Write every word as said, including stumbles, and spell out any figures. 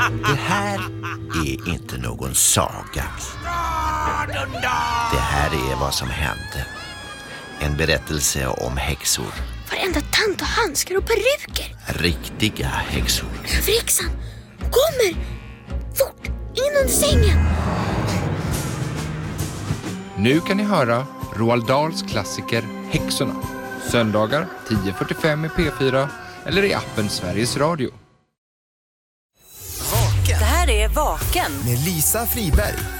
Det här är inte någon saga. Det här är vad som hände. En berättelse om häxor. Varenda tant och handskar och peruker. Riktiga häxor. Överhäxan kommer! Fort, in under sängen! Nu kan ni höra Roald Dahls klassiker Häxorna. Söndagar tio fyrtiofem i P fyra eller i appen Sveriges Radio. Det här är Vaken med Lisa Friberg